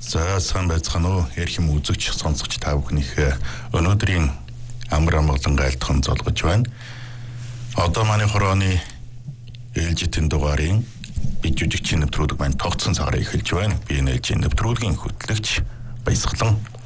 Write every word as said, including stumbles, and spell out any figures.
За сайн байцгаана уу? Ярих юм үзэгч сонсогч та бүхнийх өнөөдрийн амар амгалан гайлтхан золгож байна. Одоо манай хорооны ээлжитэн дугаарын бид жүжигчийн нэвтрүүлэг маань тогтсон цагаараа эхэлж байна. Би нээлжийн нэвтрүүлгийн хөтлөгч Баясгалан